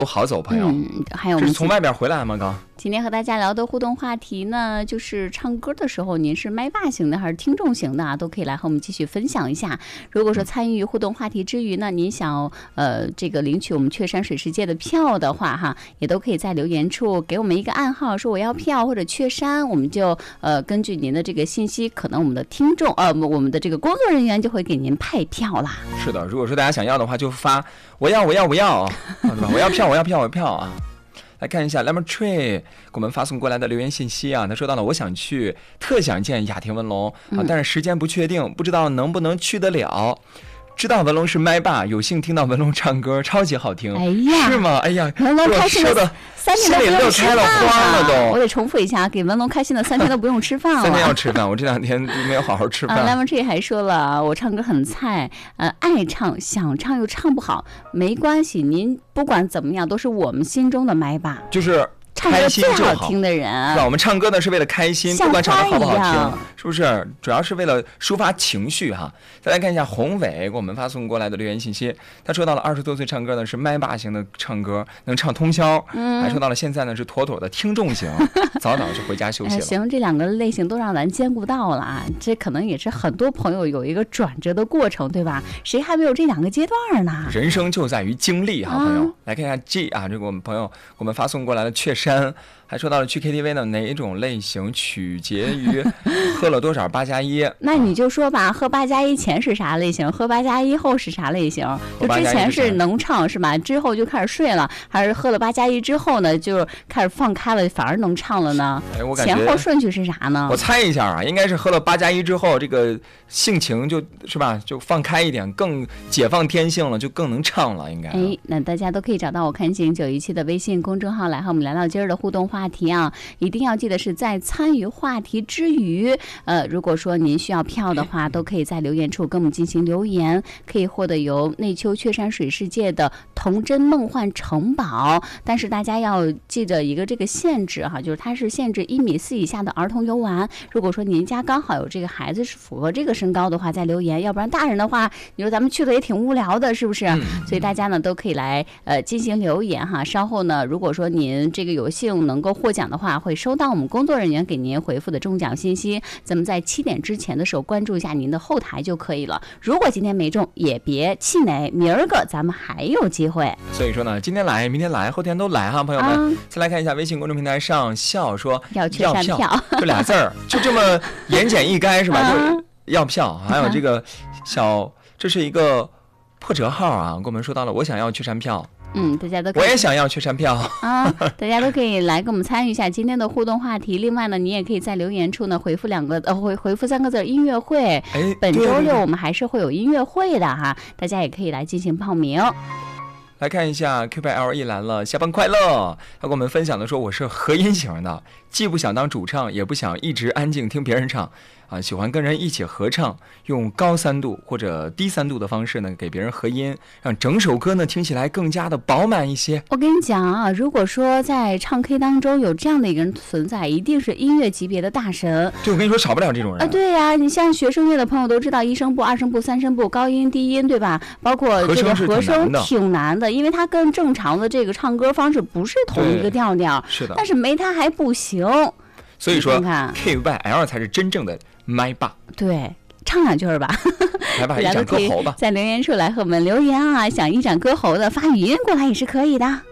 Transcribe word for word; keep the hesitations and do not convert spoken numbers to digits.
不好走，朋友。 嗯，还有我们这是从外边回来吗？刚今天和大家聊的互动话题呢，就是唱歌的时候，您是麦霸型的还是听众型的啊？都可以来和我们继续分享一下。如果说参与互动话题之余呢，您想呃这个领取我们雀山水世界的票的话哈，也都可以在留言处给我们一个暗号，说我要票或者雀山，我们就呃根据您的这个信息，可能我们的听众呃我们的这个工作人员就会给您派票啦。 是的，如果说大家想要的话，就发我要我要我要，对吧？我要票我要票我要票啊！来看一下 Lemon Tree 给我们发送过来的留言信息啊，他说到了，我想去，特想见雅婷文龙啊，但是时间不确定，不知道能不能去得了。知道文龙是麦霸，有幸听到文龙唱歌，超级好听。 哎呀， 是吗？哎呀， 文龙开心的三天都不用吃饭了。我得重复一下，给文龙开心的三天都不用吃饭了。 三天要吃饭，我这两天没有好好吃饭。 啊 Lemon Tree 还说了，我唱歌很菜，呃，爱唱想唱又唱不好，没关系，您不管怎么样都是我们心中的麦霸， 就是唱歌最好听的人， 是吧？我们唱歌呢是为了开心，不管唱的好不好听，是不是？主要是为了抒发情绪哈。再来看一下宏伟给我们发送过来的留言信息，他说到了二十多岁唱歌呢是麦霸型的唱歌，能唱通宵，嗯、还说到了现在呢是妥妥的听众型，早早就回家休息了。 哎、行，这两个类型都让咱兼顾到了啊，这可能也是很多朋友有一个转折的过程，对吧？谁还没有这两个阶段呢？ 人生就在于经历哈，朋友。啊、来看一下 G 啊，这个我们朋友给我们发送过来的雀山。还说到了去 K T V 呢，哪一种类型取决于喝了多少八加一？ 那你就说吧，喝八加一前是啥类型，喝八加一后是啥类型？就之前是能唱是吧？之后就开始睡了，还是喝了八加一之后呢，就开始放开了，反而能唱了呢？ 哎，我感觉前后顺序是啥呢？ 我猜一下啊，应该是喝了八加一之后，这个性情就是吧，就放开一点，更解放天性了，就更能唱了，应该、啊。 哎，那大家都可以找到我看景九一七的微信公众号来和我们聊聊今儿的互动话题啊！一定要记得是在参与话题之余，呃，如果说您需要票的话，都可以在留言处跟我们进行留言，可以获得由内丘雀山水世界的童真梦幻城堡。但是大家要记得一个这个限制哈，就是它是限制一米四以下的儿童游玩。如果说您家刚好有这个孩子是符合这个身高的话，再留言，要不然大人的话，你说咱们去的也挺无聊的，是不是？嗯、所以大家呢都可以来呃进行留言哈。稍后呢，如果说您这个有幸能够获奖的话，会收到我们工作人员给您回复的中奖信息。咱们在七点之前的时候关注一下您的后台就可以了。如果今天没中，也别气馁，明儿个咱们还有机会。 所以说呢，今天来，明天来，后天都来哈，朋友们。啊、再来看一下微信公众平台上笑说要雀山票， 这俩字儿就这么言简意赅是吧？啊、就要票，还有这个小，这是一个破折号啊，跟我们说到了，我想要雀山票。 嗯，大家都可以我也想要雀山票啊！大家都可以来跟我们参与一下今天的互动话题。另外呢，你也可以在留言处呢回复两个呃回回复三个字音乐会。 哎， 本周六我们还是会有音乐会的哈，大家也可以来进行报名。 来看一下 Q 百 L 一来了，下班快乐！他跟我们分享的说，我是合音型的，既不想当主唱，也不想一直安静听别人唱。啊，喜欢跟人一起合唱，用高三度或者低三度的方式呢，给别人合音，让整首歌呢听起来更加的饱满一些。 我跟你讲啊，如果说在唱 K 当中有这样的一个人存在，一定是音乐级别的大神。 对，我跟你说，少不了这种人啊。对呀、啊，你像学声乐的朋友都知道，一声部、二声部、三声部，高音、低音，对吧？包括这个和声挺难的，因为它跟正常的这个唱歌方式不是同一个调调。 是的。 但是没它还不行。 所以说 K Y L 才是真正的麦霸。 对，唱两句吧。 来吧，一展歌喉吧。 在留言处来和我们留言啊，想一展歌喉的发语音过来也是可以的。